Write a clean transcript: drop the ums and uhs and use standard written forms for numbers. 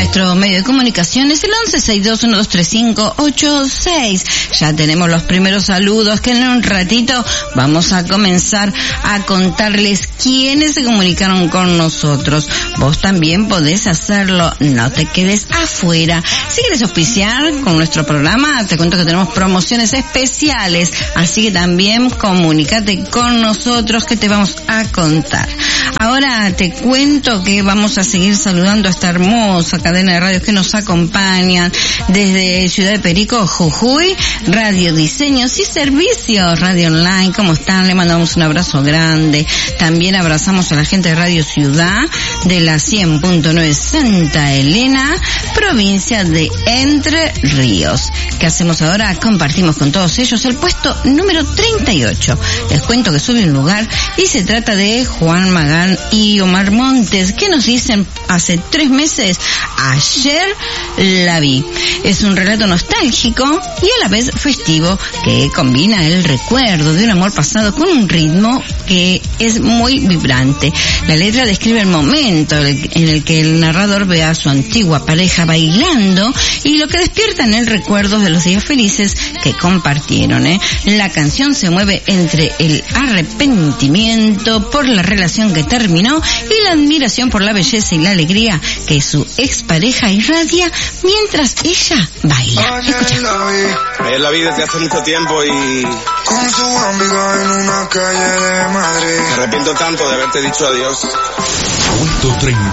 Nuestro medio de comunicación es el 1162123586. Ya tenemos los primeros saludos que en un ratito vamos a comenzar a contarles quiénes se comunicaron con nosotros. Vos también podés hacerlo, no te quedes afuera. Si quieres auspiciar con nuestro programa, te cuento que tenemos promociones especiales, así que también comunícate con nosotros que te vamos a contar. Ahora te cuento que vamos a seguir saludando a esta hermosa cadena de radios que nos acompañan desde Ciudad de Perico, Jujuy, Radio Diseños y Servicios, Radio Online. ¿Cómo están? Le mandamos un abrazo grande. También abrazamos a la gente de Radio Ciudad, de la 100.9 Santa Elena, provincia de Entre Ríos. ¿Qué hacemos ahora? Compartimos con todos ellos el puesto número 38. Les cuento que sube un lugar y se trata de Juan Magán y Omar Montes, que nos dicen hace 3 meses, ayer la vi. Es un relato nostálgico y a la vez festivo que combina el recuerdo de un amor pasado con un ritmo que es muy vibrante. La letra describe el momento en el que el narrador ve a su antigua pareja bailando y lo que despierta en él recuerdos de los días felices que compartieron. La canción se mueve entre el arrepentimiento por la relación que terminó y la admiración por la belleza y la alegría que su expareja irradia mientras ella baila. Escucha. Ayer la vi desde hace mucho tiempo y con su amiga en una calle de Madrid. me arrepiento tanto de haberte dicho adiós. Punto 30.